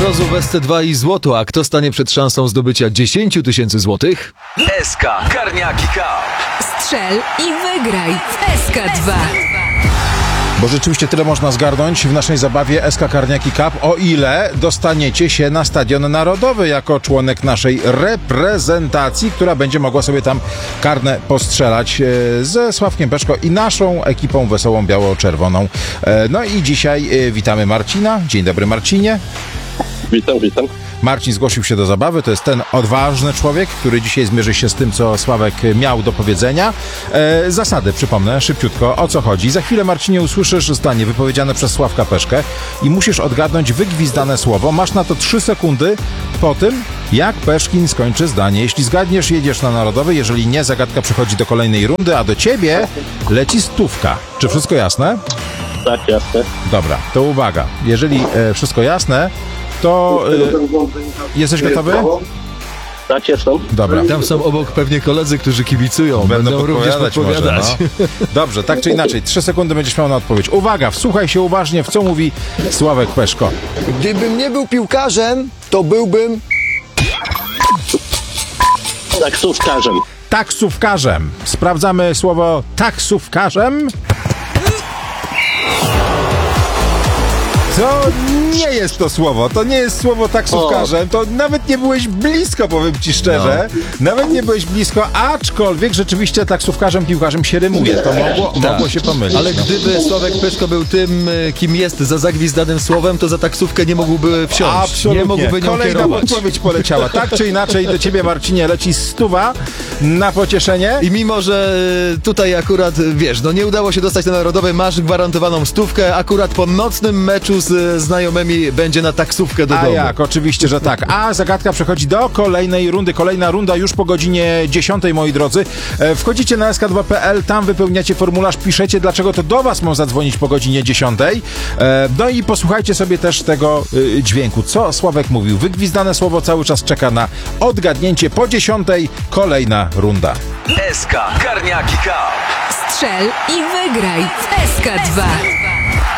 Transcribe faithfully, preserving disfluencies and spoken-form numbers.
Rozum w S C dwa i złoto, a kto stanie przed szansą zdobycia dziesięć tysięcy złotych? S K Karniaki Cup. Strzel i wygraj w S K dwa. Bo rzeczywiście tyle można zgarnąć w naszej zabawie S K Karniaki Cup, o ile dostaniecie się na Stadion Narodowy jako członek naszej reprezentacji, która będzie mogła sobie tam karne postrzelać ze Sławkiem Peszko i naszą ekipą wesołą biało-czerwoną. No i dzisiaj witamy Marcina. Dzień dobry, Marcinie. Witam, witam. Marcin zgłosił się do zabawy, to jest ten odważny człowiek, który dzisiaj zmierzy się z tym, co Sławek miał do powiedzenia. E, zasady, przypomnę, szybciutko, o co chodzi. Za chwilę, Marcinie, usłyszysz zdanie wypowiedziane przez Sławka Peszkę i musisz odgadnąć wygwizdane słowo. Masz na to trzy sekundy po tym, jak Peszkin skończy zdanie. Jeśli zgadniesz, jedziesz na Narodowy, jeżeli nie, zagadka przechodzi do kolejnej rundy, a do ciebie leci stówka. Czy wszystko jasne? Tak, jasne. Dobra, to uwaga. Jeżeli e, wszystko jasne, to y, jesteś gotowy? Tak, jestem. Dobra. Tam są obok pewnie koledzy, którzy kibicują. Będą, Będą również podpowiadać. Może, no. Dobrze, tak czy inaczej. Trzy sekundy będziesz miał na odpowiedź. Uwaga, wsłuchaj się uważnie, w co mówi Sławek Peszko. Gdybym nie był piłkarzem, to byłbym... Taksówkarzem. Taksówkarzem. Sprawdzamy słowo taksówkarzem. To nie jest to słowo, to nie jest słowo taksówkarzem, to nawet nie byłeś blisko, powiem ci szczerze, no. Nawet nie byłeś blisko, aczkolwiek rzeczywiście taksówkarzem, piłkarzem się rymuje, to mogło, tak. mogło się pomylić. Ale no. Gdyby Sławek Peszko był tym, kim jest za zagwizdanym słowem, to za taksówkę nie mógłby wsiąść. Absolutnie. Nie mógłby nią Kolejna kierować. odpowiedź poleciała. Tak czy inaczej do ciebie, Marcinie, leci stuwa na pocieszenie. I mimo, że tutaj akurat, wiesz, no nie udało się dostać na Narodowy, masz gwarantowaną stówkę, akurat po nocnym meczu z znajomymi będzie na taksówkę do A domu. jak? Oczywiście, że tak. A zagadka przechodzi do kolejnej rundy. Kolejna runda już po godzinie dziesiątej, moi drodzy. Wchodzicie na S K dwa kropka P L, tam wypełniacie formularz, piszecie, dlaczego to do was mam zadzwonić po godzinie dziesiątej. No i posłuchajcie sobie też tego dźwięku. Co Sławek mówił? Wygwizdane słowo cały czas czeka na odgadnięcie. Po dziesiątej kolejna runda. S K Karniaki Cup. Strzel i wygraj w S K dwa.